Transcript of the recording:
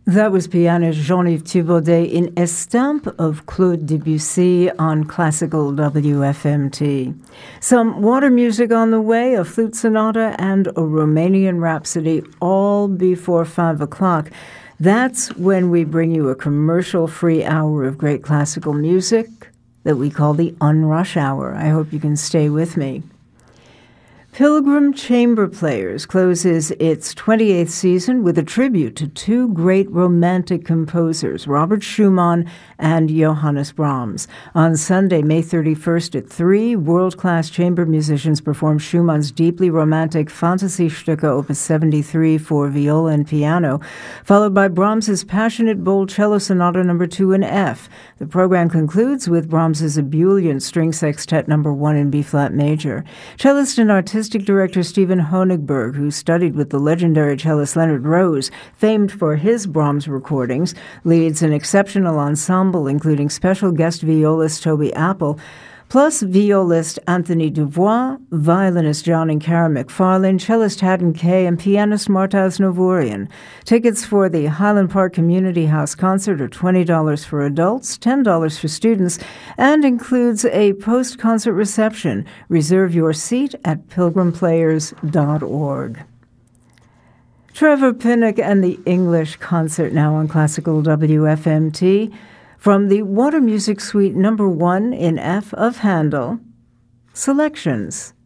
That was pianist Jean-Yves Thibaudet in Estampe of Claude Debussy on classical WFMT. Some water music on the way, a flute sonata, and a Romanian rhapsody, all before 5 o'clock. That's when we bring you a commercial-free hour of great classical music that we call the Unrush Hour. I hope you can stay with me. Pilgrim Chamber Players closes its 28th season with a tribute to two great romantic composers, Robert Schumann and Johannes Brahms. On Sunday, May 31st at 3, world-class chamber musicians perform Schumann's deeply romantic Fantasiestücke Opus 73 for viola and piano, followed by Brahms's passionate, bold cello sonata No. 2 in F. The program concludes with Brahms's ebullient string sextet No. 1 in B-flat major. Cellist and artistic director Stephen Honigberg, who studied with the legendary cellist Leonard Rose, famed for his Brahms recordings, leads an exceptional ensemble, including special guest violist Toby Apple, plus violist Anthony Duvois, violinist John and Kara McFarlane, cellist Haddon Kay, and pianist Martaz Novorian. Tickets for the Highland Park Community House concert are $20 for adults, $10 for students, and includes a post-concert reception. Reserve your seat at pilgrimplayers.org. Trevor Pinnock and the English Concert now on Classical WFMT. From the Water Music Suite No. 1 in F of Handel, Selections.